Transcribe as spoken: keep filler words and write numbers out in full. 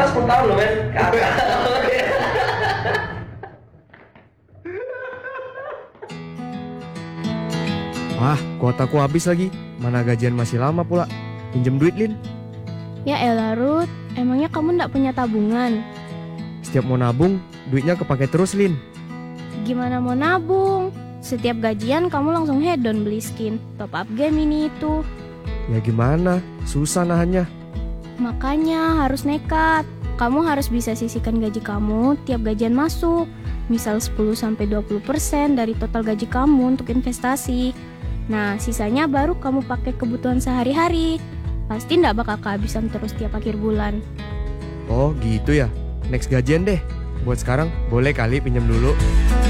kita sepuluh tahun loh men. Kakak. Ah, kuotaku habis lagi. Mana gajian masih lama pula. Pinjem duit, Lin. Ya elah Ruth, emangnya kamu ndak punya tabungan? Setiap mau nabung, duitnya kepake terus, Lin. Gimana mau nabung? Setiap gajian kamu langsung hedon beli skin, top up game ini itu. Ya gimana, susah nahannya. Makanya harus nekat. Kamu harus bisa sisihkan gaji kamu tiap gajian masuk. Misal sepuluh sampai dua puluh persen dari total gaji kamu untuk investasi. Nah, sisanya baru kamu pakai kebutuhan sehari-hari. Pasti ndak bakal kehabisan terus tiap akhir bulan. Oh gitu ya, next gajian deh. Buat sekarang, boleh kali pinjam dulu.